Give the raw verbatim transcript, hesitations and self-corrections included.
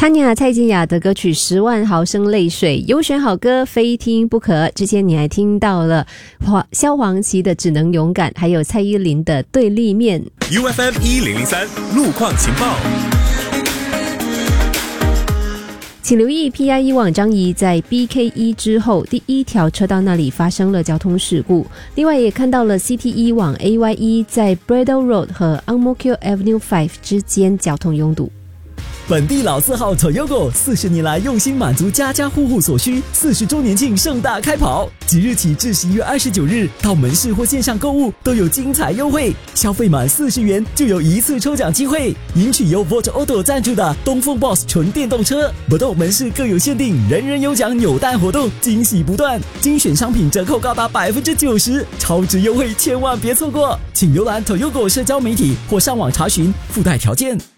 Tanya 蔡健雅的歌曲《十万毫升泪水》，优选好歌非听不可。之前你还听到了萧煌奇的《只能勇敢》，还有蔡依林的《对立面》。 U F M 一零零三路况情报。 请留意 P I E 往张仪在 B K 一 之后第一条车道那里发生了交通事故。另外也看到了 C T 一 往 A Y 一 在 Braddell Road 和 Ang Mo Kio Avenue 五之间交通拥堵。 本地老字号 Toyota 四十年来用心满足家家户户所需，四十周年庆盛大开跑，即日起至十一月二十九日，到门市或线上购物都有精彩优惠，消费满四十元就有一次抽奖机会，赢取由 Volt Auto 赞助的东风 Boss 纯电动车。不动门市更有限定人人有奖扭蛋活动，惊喜不断，精选商品折扣高达百分之九十，超值优惠千万别错过，请浏览 Toyota 社交媒体或上网查询附带条件。